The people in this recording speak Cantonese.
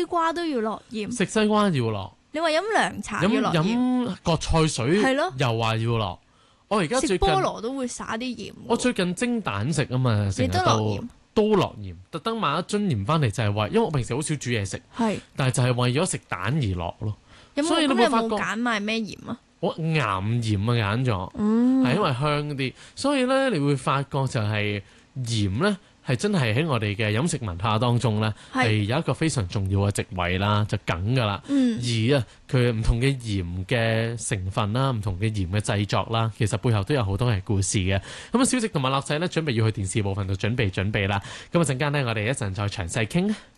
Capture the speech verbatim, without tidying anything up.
瓜都要落鹽， 食西瓜要落， 你話飲涼茶要飲落鹽， 飲葛菜水係咯又話要落。我而家最近食菠蘿都會灑啲鹽喎。 我最近蒸蛋食啊嘛，成日你都落鹽都都落鹽，特登買一樽鹽翻嚟就係為，因為我平時好少煮嘢食， 係但係就係為咗食蛋而落咯。 有冇所以你咁你有會發覺冇揀買咩鹽啊？ 我岩鹽啊揀咗，係、 嗯， 因為香啲，所以咧你會發覺就係鹽咧係真係喺我哋嘅飲食文化當中咧係係有一個非常重要嘅席位啦，就梗噶啦。 嗯而啊佢唔同嘅鹽嘅成分啦，唔同嘅鹽嘅製作啦，其實背後都有好多嘅故事嘅。咁啊，小食同埋樂仔咧準備要去電視部分度準備準備啦。咁啊陣間咧，我哋一陣再詳細傾。